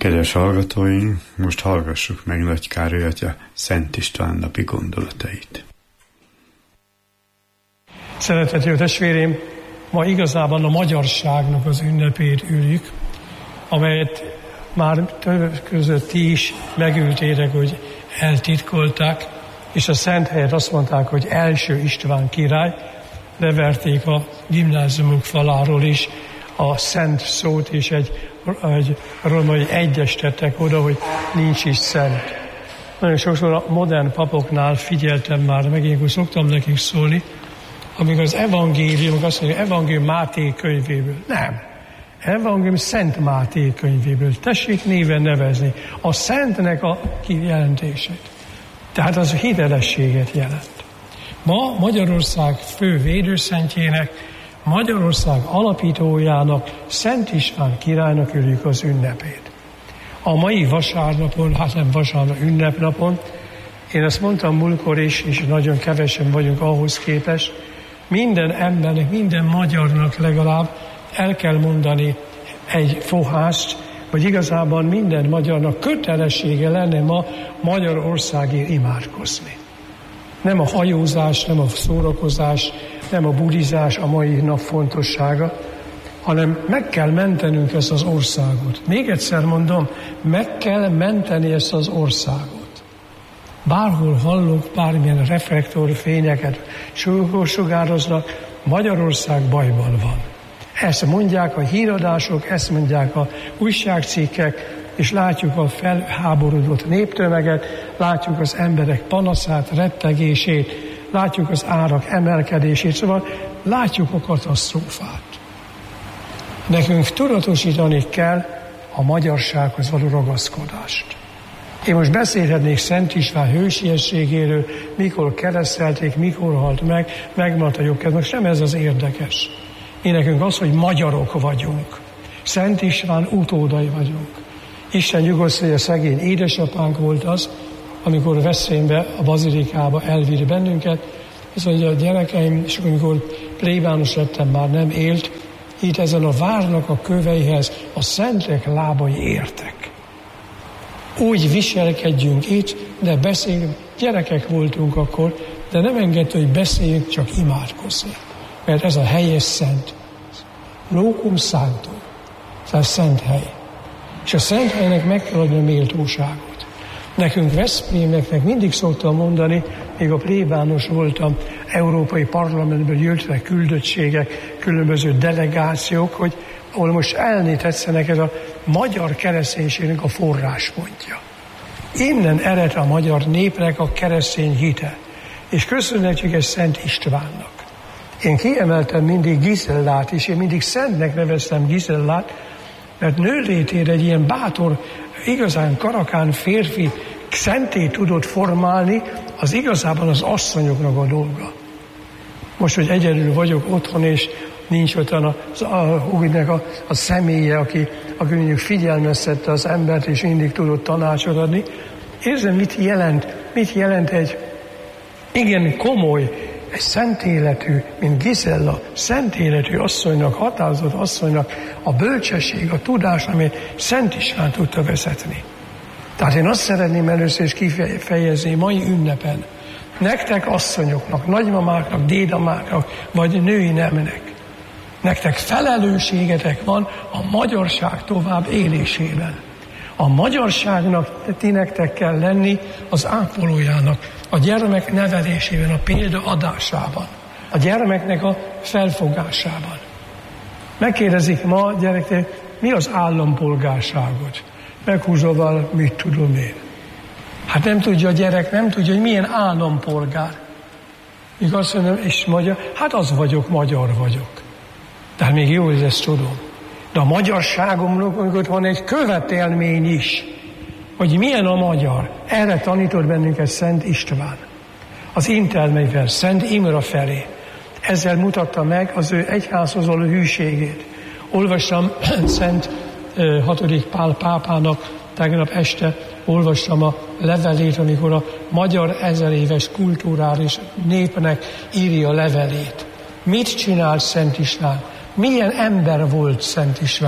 Kedves hallgatóink, most hallgassuk meg Nagy Károly atya Szent István napi gondolatait. Szeretető testvérém, ma igazában a magyarságnak az ünnepét üljük, amelyet már többek között ti is megültétek, hogy eltitkolták, és a szent helyet azt mondták, hogy első István király, leverték a gimnáziumunk faláról is a szent szót, és egy római egyes tettek oda, hogy nincs is szent. Nagyon sokszor a modern papoknál figyeltem már, meg én szoktam nekik szólni, amikor az evangélium, azt mondja, evangélium Máté könyvéből. Nem. Evangélium Szent Máté könyvéből. Tessék néven nevezni. A szentnek a kijelentését. Tehát az hitelességet jelent. Ma Magyarország fő védőszentjének, Magyarország alapítójának, Szent István királynak üljük az ünnepét. A mai vasárnapon, hát nem vasárnap, ünnepnapon, én ezt mondtam múltkor is, és nagyon kevesen vagyunk ahhoz képest, minden embernek, minden magyarnak legalább el kell mondani egy fohást, hogy igazából minden magyarnak kötelessége lenne ma Magyarországért imádkozni. Nem a hajózás, nem a szórakozás, nem a budizás a mai nap fontossága, hanem meg kell mentenünk ezt az országot. Még egyszer mondom, meg kell menteni ezt az országot. Bárhol hallunk bármilyen reflektorfényeket sugároznak, Magyarország bajban van. Ezt mondják a híradások, ezt mondják a újságcikkek, és látjuk a felháborodott néptömeget, látjuk az emberek panaszát, rettegését, látjuk az árak emelkedését, szóval látjuk a katasztrófát. Nekünk tudatosítani kell a magyarsághoz való ragaszkodást. Én most beszélhetnék Szent István hősiességéről, mikor keresztelték, mikor halt meg, megmaradt a jogkez. Most nem ez az érdekes. Én nekünk az, hogy magyarok vagyunk. Szent István utódai vagyunk. Isten nyugosztalja, szegény édesapánk volt az, amikor veszélybe a bazilikába elvitt bennünket. Azt mondja, a gyerekeim, és amikor plébános lettem, már nem élt, itt ezen a várnak a köveihez a szentek lábai értek. Úgy viselkedjünk itt, de beszéljünk, gyerekek voltunk akkor, de nem engedte, hogy beszéljünk, csak imádkozni. Mert ez a helyes szent. Locum sanctum. Ez szent hely. És a szent helynek meg kell adni a méltóságot. Nekünk Veszprémeknek mindig szoktam mondani, még a plébános voltam, Európai Parlamentből jöttek küldöttségek, különböző delegációk, hogy ahol most elné tetszenek, ez a magyar kereszténységnek a forráspontja. Innen ered a magyar népnek a keresztény hite. És köszönhetjük ezt Szent Istvánnak. Én kiemeltem mindig Gizellát is, én mindig szentnek neveztem Gizellát, mert nőlétére egy ilyen bátor, igazán karakán férfi szenté tudott formálni, az igazában az asszonyoknak a dolga. Most, hogy egyedül vagyok otthon, és nincs ott a személye, aki mondjuk figyelmeztette az embert, és mindig tudott tanácsot adni. Érzem, mit jelent egy igen komoly, egy szent életű, mint Gizella, szent életű asszonynak, határozott asszonynak a bölcsesség, a tudás, amit Szent István tudta vezetni. Tehát én azt szeretném először is kifejezni mai ünnepen, nektek asszonyoknak, nagymamáknak, dédamáknak, vagy női nemnek, nektek felelősségetek van a magyarság tovább élésében. A magyarságnak ti nektek kell lenni az ápolójának, a gyermek nevelésében, a példa adásában, a gyermeknek a felfogásában. Megkérdezik ma gyerekek, mi az állampolgárságod? Meghúzóval, mit tudom én? Hát nem tudja a gyerek, nem tudja, hogy milyen állampolgár. Míg azt mondom, és magyar, hát az vagyok, magyar vagyok. Tehát még jó, hogy ezt tudom. De a magyarságomnak van egy követelmény is, hogy milyen a magyar. Erre tanított bennünket Szent István. Az intelmeivel, Szent Imre felé. Ezzel mutatta meg az ő egyházhoz való hűségét. Olvastam Szent 6. Pál pápának tegnap este, olvastam a levelét, amikor a magyar 1000 éves kulturális népnek írja a levelét. Mit csinált Szent István? Milyen ember volt Szent István?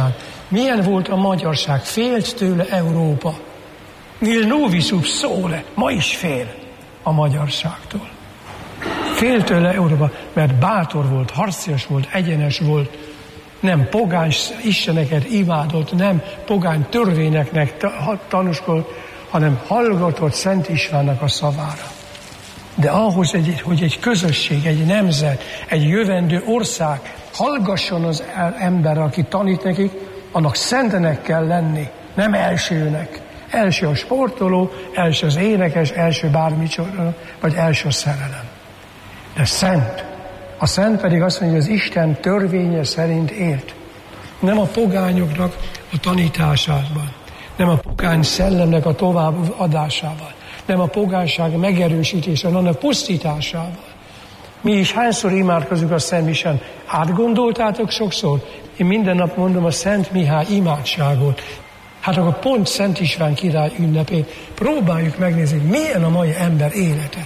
Milyen volt a magyarság? Félt tőle Európa. Nil novi sub sole, ma is fél a magyarságtól. Fél tőle Európa, mert bátor volt, harcias volt, egyenes volt, nem pogány isteneket imádott, nem pogány törvényeknek tanúskodott, hanem hallgatott Szent Istvánnak a szavára. De ahhoz, hogy egy közösség, egy nemzet, egy jövendő ország hallgasson az ember, aki tanít nekik, annak szentnek kell lenni, nem elsőnek. Első a sportoló, első az énekes, első bármicsoda, vagy első a szerelem. De szent. A szent pedig azt mondja, hogy az Isten törvénye szerint élt. Nem a pogányoknak a tanításában, nem a pogány szellemnek a továbbadásával, nem a pogányság megerősítése, hanem a pusztításával. Mi is hányszor imádkozunk a Szent Misén? Átgondoltátok sokszor? Én minden nap mondom a Szent Mihály imádságot. Hát akkor pont Szent István király ünnepét próbáljuk megnézni, milyen a mai ember élete.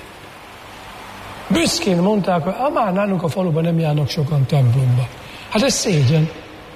Büszkén mondták, hogy már nálunk a faluban nem járnak sokan templomba. Hát ez szégyen.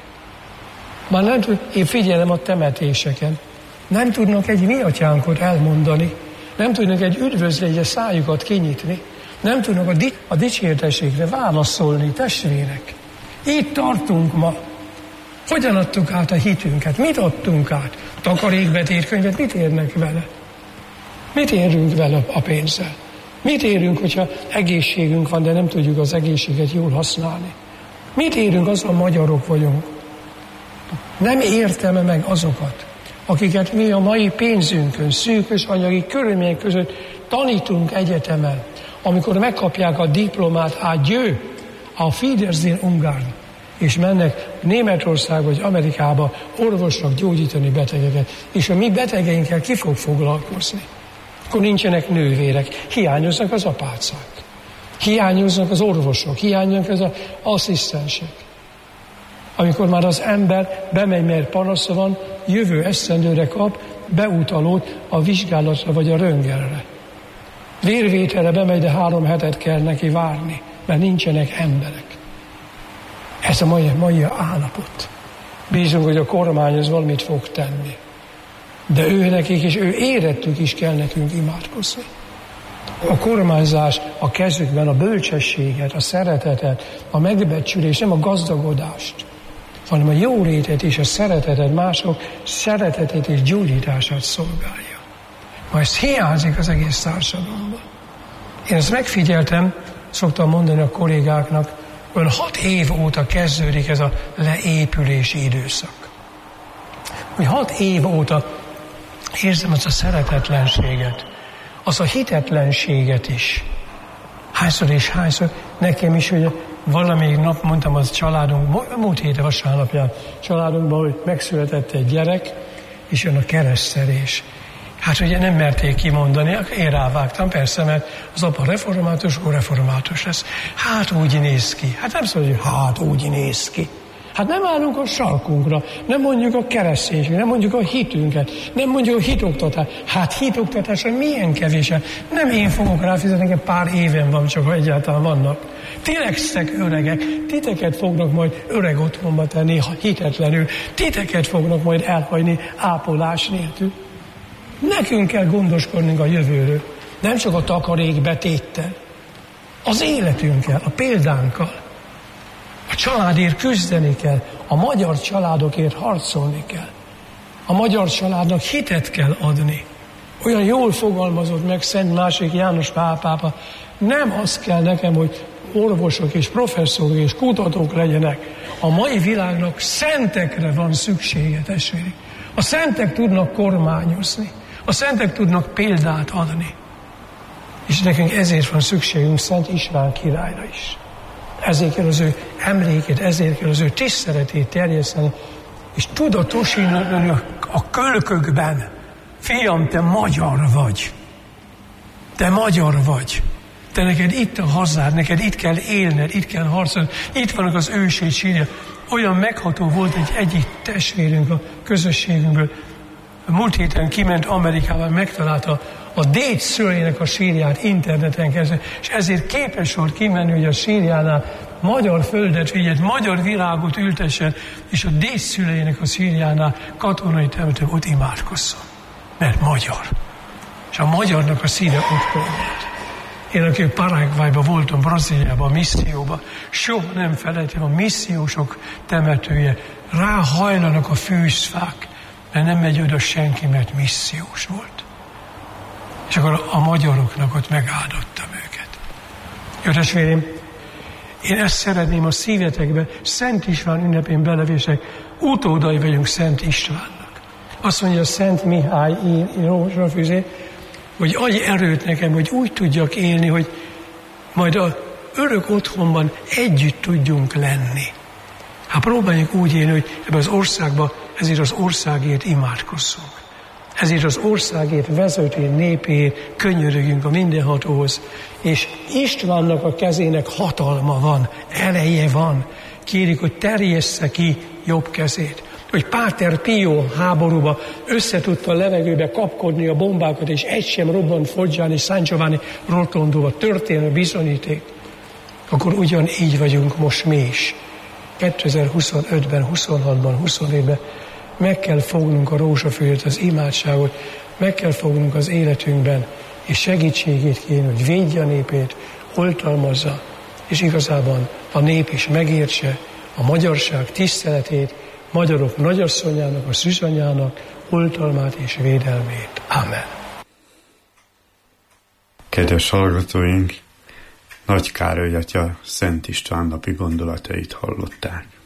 Már nem tud, én figyelem a temetéseken. Nem tudnak egy mi atyánkot elmondani. Nem tudnak egy üdvözlégyre szájukat kinyitni. Nem tudnak a dicsértességre válaszolni, testvérek. Így tartunk ma. Hogyan adtuk át a hitünket? Mit adtunk át? Takarékbetétkönyvet, mit érnek vele? Mit érünk vele a pénzzel? Mit érünk, hogyha egészségünk van, de nem tudjuk az egészséget jól használni? Mit érünk, azon magyarok vagyunk? Nem értem meg azokat, akiket mi a mai pénzünkön, szűkös anyagi körülmények között tanítunk egyetemen, amikor megkapják a diplomát, a Fidersdien Ungarn, és mennek Németország vagy Amerikába orvosnak gyógyítani betegeket, és a mi betegeinkkel ki fog foglalkozni? Akkor nincsenek nővérek, hiányoznak az apácák, hiányoznak az orvosok, hiányoznak az asszisztensek. Amikor már az ember bemegy, mert panasza van, jövő esztendőre kap beutalót a vizsgálatra vagy a röntgenre. Vérvételre bemegy, de 3 hetet kell neki várni, mert nincsenek emberek. Ez a mai állapot. Bízunk, hogy a kormány az valamit fog tenni. De ő nekik és ő érettük is kell nekünk imádkozni. A kormányzás a kezükben a bölcsességet, a szeretetet, a megbecsülést, nem a gazdagodást, hanem a jólétet és a szeretetet, mások szeretetét és gyógyítását szolgálja. Ma ez hiányzik az egész társadalomban. Én ezt megfigyeltem, szoktam mondani a kollégáknak, olyan 6 év óta kezdődik ez a leépülési időszak. Hogy 6 év óta érzem azt a szeretetlenséget, az a hitetlenséget is. Hányszor és hányszor, nekem is, hogy valamelyik nap mondtam az családunk, múlt héten vasárnapján családunkban, hogy megszületett egy gyerek, és jön a keresztelés. Hát ugye nem merték kimondani, én rávágtam, persze, mert az apa református, akkor református lesz. Hát úgy néz ki. Hát nem szól, hogy hát úgy néz ki. Hát nem állunk a sarkunkra, nem mondjuk a kereszténységet, nem mondjuk a hitünket, nem mondjuk a hitoktatást. Hát hitoktatásra milyen kevésen. Nem én fogok ráfizetni, nekem pár éven van, csak ha egyáltalán vannak. Ti lesztek öregek, titeket fognak majd öreg otthonba tenni, hitetlenül. Titeket fognak majd elhagyni ápolás nélkül. Nekünk kell gondoskodnunk a jövőről, nem csak a takarékbetéttel, az életünkkel, a példánkkal. A családért küzdeni kell, a magyar családokért harcolni kell. A magyar családnak hitet kell adni. Olyan jól fogalmazott meg Szent II. János Pál pápa, nem az kell nekem, hogy orvosok és professzorok és kutatók legyenek. A mai világnak szentekre van szüksége, testvérek. A szentek tudnak kormányozni. A szentek tudnak példát adni. És nekünk ezért van szükségünk Szent István királyra is. Ezért kell az ő emlékét, ezért kell az ő tiszteletét terjeszteni, és tudatosítani a kölkökben. Fiam, te magyar vagy. Te magyar vagy. Te neked itt a hazád, neked itt kell élned, itt kell harcolnod. Itt vannak az ősét sírja. Olyan megható volt egyik testvérünk a közösségünkből, múlt héten kiment Amerikába, megtalálta a Décs szüleinek a sírját interneten keresztül, és ezért képes volt kimenni, hogy a sírjánál magyar földet vigyet, magyar virágot ültessen, és a Décs szüleinek a sírjánál katonai temetőben ott imádkozzon. Mert magyar. És a magyarnak a szíve ott volt. Én, aki Paraguayban voltam, Brazíliában, a misszióban, soha nem felejtem, a missziósok temetője, ráhajlanak a fűzfák, mert nem megy oda senki, mert missziós volt. És akkor a magyaroknak ott megáldottam őket. Jó, testvérem, én ezt szeretném a szívetekbe, Szent István ünnepén belevések, utódai vagyunk Szent Istvánnak. Azt mondja Szent Mihály rózsafűzé, hogy adj erőt nekem, hogy úgy tudjak élni, hogy majd az örök otthonban együtt tudjunk lenni. Hát próbáljuk úgy élni, hogy ebben az országban ezért az országért imádkozzunk. Ezért az országért, vezető népért könyörögjünk a mindenhatóhoz. És Istvánnak a kezének hatalma van, ereje van. Kérjük, hogy terjessze ki jobb kezét. Hogy Páter Pio háborúba összetudta a levegőbe kapkodni a bombákat, és egy sem robbant Foggiani, San Giovanni Rotondóba, történelmi bizonyíték. Akkor ugyanígy vagyunk most mi is. 2025-ben, 26-ban, 24-ben meg kell fognunk a rózsafőt, az imádságot, meg kell fognunk az életünkben, és segítségét kérni, hogy védje a népét, oltalmazza, és igazában a nép is megértse a magyarság tiszteletét, magyarok nagyasszonyának, a szűzanyának oltalmát és védelmét. Amen. Kedves hallgatóink, Nagy Károly atya Szent István napi gondolatait hallották.